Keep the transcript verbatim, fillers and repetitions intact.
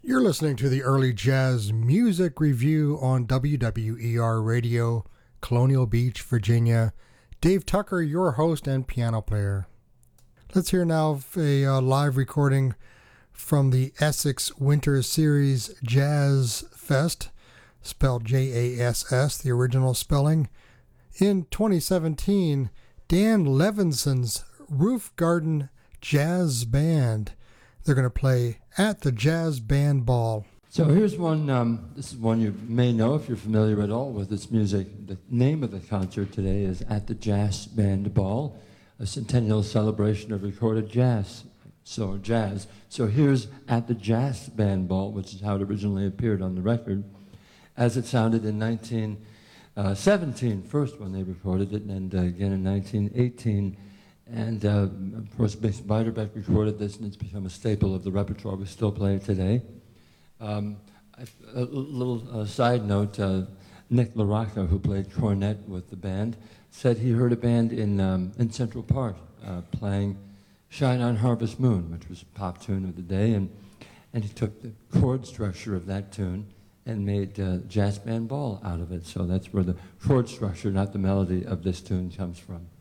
You're listening to the Early Jazz Music Review on W W E R Radio, Colonial Beach, Virginia. Dave Tucker, your host and piano player. Let's hear now a uh, live recording from the Essex Winter Series Jazz Fest, spelled J A S S, the original spelling. In twenty seventeen, Dan Levinson's Roof Garden Jazz Band. They're going to play at the Jazz Band Ball. So here's one, um, this is one you may know if you're familiar at all with this music. The name of the concert today is At the Jazz Band Ball, a centennial celebration of recorded jazz. So jazz. So here's At the Jazz Band Ball, which is how it originally appeared on the record, as it sounded in nineteen seventeen, first when they recorded it, and uh, again in nineteen eighteen. And uh, of course, Beiderbecke recorded this, and it's become a staple of the repertoire. We still play it today. Um, a little uh, side note, uh, Nick LaRocca, who played cornet with the band, said he heard a band in, um, in Central Park uh, playing Shine on Harvest Moon, which was a pop tune of the day, and, and he took the chord structure of that tune and made uh, Jazz Band Ball out of it. So that's where the chord structure, not the melody, of this tune comes from.